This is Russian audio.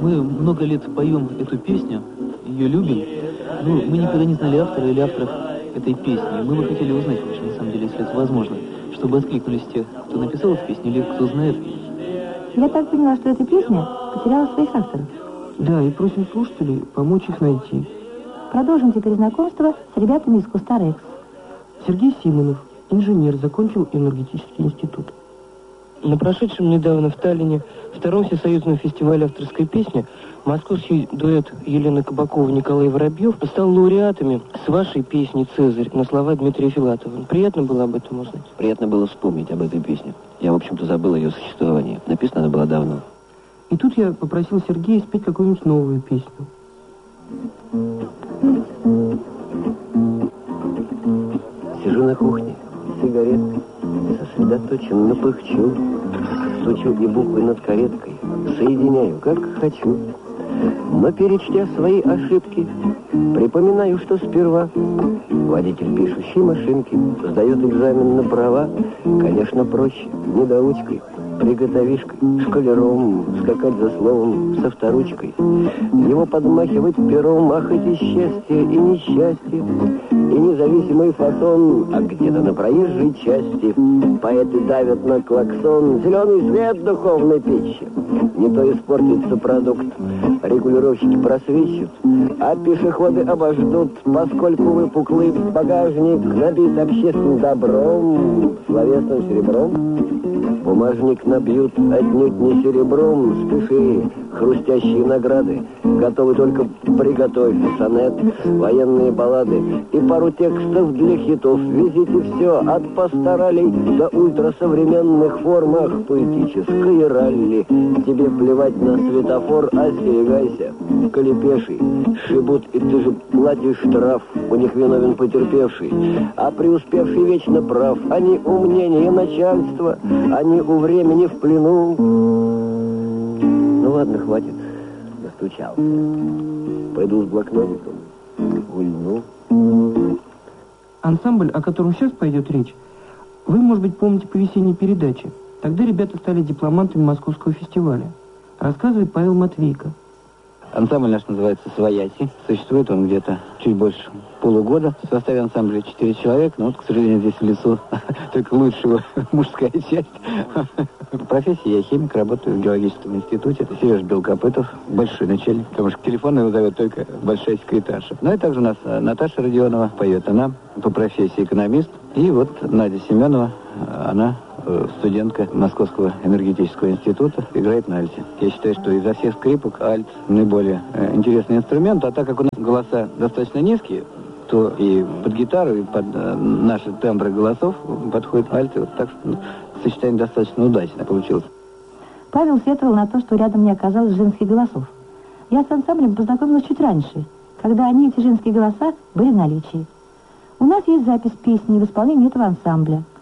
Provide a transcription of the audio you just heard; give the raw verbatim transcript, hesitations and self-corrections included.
Мы много лет поем эту песню, ее любим. Ну, мы никогда не знали автора или авторов этой песни. Мы бы хотели узнать, вообще, на самом деле, если это возможно, чтобы откликнулись те, кто написал эту песню, или кто знает. Я так поняла, что эта песня потеряла своих авторов. Да, и просим слушателей помочь их найти. Продолжим теперь знакомство с ребятами из Куста Рекс. Сергей Симонов, инженер, закончил энергетический институт. На прошедшем недавно в Таллине втором всесоюзном фестивале авторской песни московский дуэт Елены Кабакова и Николай Воробьев стал лауреатами с вашей песней «Цезарь» на слова Дмитрия Филатова. Приятно было об этом узнать? Приятно было вспомнить об этой песне. Я, в общем-то, забыл ее существование. Написана она была давно. И тут я попросил Сергея спеть какую-нибудь новую песню. Сижу на кухне, сигареткой, сосредоточенно пыхчу, стучу и буквы над кареткой, соединяю, как хочу. Но перечтя свои ошибки, припоминаю, что сперва водитель пишущей машинки сдает экзамен на права. Конечно, проще, недоучкой, приготовишкой, школяром скакать за словом со вторучкой. Его подмахивать пером, ах, эти счастье и несчастье, и независимый фасон, а где-то на проезжей части поэты давят на клаксон. Зеленый свет духовной пищи, не то испортится продукт, регулировщики просвищут, а пешеходы обождут, поскольку выпуклый багажник набит общественным добром, словесным серебром. Бумажник набьют отнюдь не серебром, спеши, хрустящие награды, готовы только приготовь сонет, военные баллады и пару текстов для хитов. Везите все от пасторалей до ультрасовременных формах поэтической ралли. Тебе плевать на светофор, остерегайся, коли пеший шибут, и ты же платишь штраф, у них виновен потерпевший, а преуспевший вечно прав. Они у мнения начальства, они у времени в плену. Ну ладно, хватит, настучался. Пойду с блокнотиком, ульну. Ансамбль, о котором сейчас пойдет речь, вы, может быть, помните по весенней передаче. Тогда ребята стали дипломантами Московского фестиваля. Рассказывает Павел Матвейко. Ансамбль наш называется «Свояси». Существует он где-то чуть больше полугода. В составе ансамбля четыре человека, но вот, к сожалению, здесь в лесу только лучшего мужская часть. По профессии я химик, работаю в геологическом институте. Это Сережа Белкопытов, большой начальник, потому что телефон его зовет только большая секретарша. Ну и также у нас Наташа Родионова, поет она, по профессии экономист. И вот Надя Семенова, она студентка Московского энергетического института, играет на альте. Я считаю, что изо всех скрипок альт наиболее э, интересный инструмент, а так как у нас голоса достаточно низкие, то и под гитару, и под э, наши тембры голосов подходит альт. Вот так что ну, сочетание достаточно удачно получилось. Павел сетовал на то, что рядом не оказалось женских голосов. Я с ансамблем познакомилась чуть раньше, когда они, эти женские голоса, были в наличии. У нас есть запись песни в исполнении этого ансамбля.